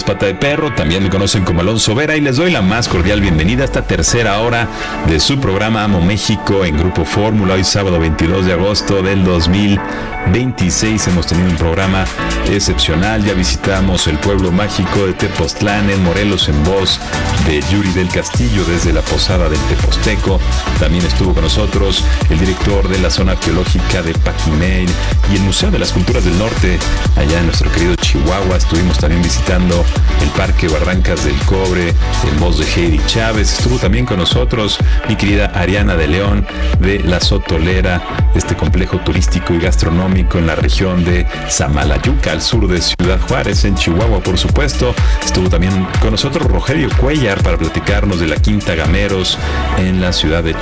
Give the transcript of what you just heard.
Pata de Perro, también me conocen como Alonso Vera, y les doy la más cordial bienvenida a esta tercera hora de su programa Amo México en Grupo Fórmula. Hoy sábado 22 de agosto del 2026 hemos tenido un programa excepcional. Ya visitamos el pueblo mágico de Tepoztlán en Morelos en voz de Yuri del Castillo desde la Posada del Teposteco. También estuvo con nosotros el director de la zona arqueológica de Paquimel y el Museo de las Culturas del Norte allá en nuestro querido Chihuahua. Estuvimos también visitando el Parque Barrancas del Cobre en voz de Heidi Chávez. Estuvo también con nosotros mi querida Ariana de León de La Sotolera, este complejo turístico y gastronómico en la región de Samalayuca, al sur de Ciudad Juárez, en Chihuahua, por supuesto. Estuvo también con nosotros Rogelio Cuellar para platicarnos de la Quinta Gameros en la ciudad de